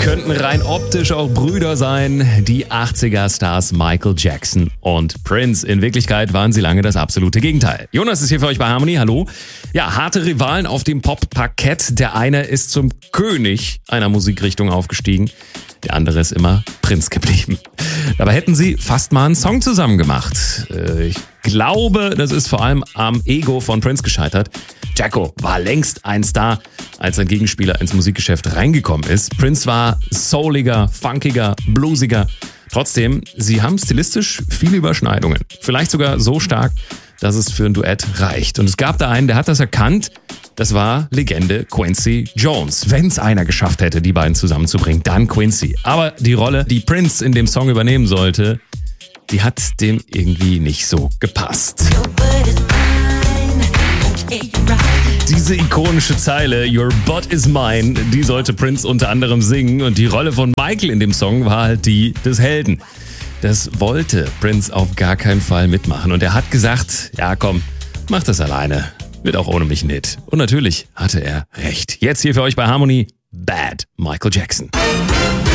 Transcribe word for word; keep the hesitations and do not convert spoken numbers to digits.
könnten rein optisch auch Brüder sein. Die achtziger-Stars Michael Jackson und Prince. In Wirklichkeit waren sie lange das absolute Gegenteil. Jonas ist hier für euch bei Harmony. Hallo. Ja, harte Rivalen auf dem Pop-Parkett. Der eine ist zum König einer Musikrichtung aufgestiegen. Der andere ist immer Prince geblieben. Dabei hätten sie fast mal einen Song zusammen gemacht. Ich glaube, das ist vor allem am Ego von Prince gescheitert. Jacko war längst ein Star, als sein Gegenspieler ins Musikgeschäft reingekommen ist. Prince war souliger, funkiger, bluesiger. Trotzdem, sie haben stilistisch viele Überschneidungen. Vielleicht sogar so stark, dass es für ein Duett reicht. Und es gab da einen, der hat das erkannt. Das war Legende Quincy Jones. Wenn es einer geschafft hätte, die beiden zusammenzubringen, dann Quincy. Aber die Rolle, die Prince in dem Song übernehmen sollte, die hat dem irgendwie nicht so gepasst. Diese ikonische Zeile, Your butt is mine, die sollte Prince unter anderem singen. Und die Rolle von Michael in dem Song war halt die des Helden. Das wollte Prince auf gar keinen Fall mitmachen. Und er hat gesagt, ja komm, mach das alleine. Wird auch ohne mich ein Hit. Und natürlich hatte er recht. Jetzt hier für euch bei Harmony, Bad Michael Jackson.